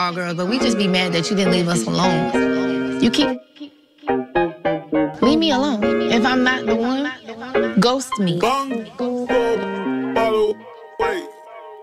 call girls, but we just be mad that you didn't leave us alone. You keep... Leave me alone. If I'm not the one, ghost me.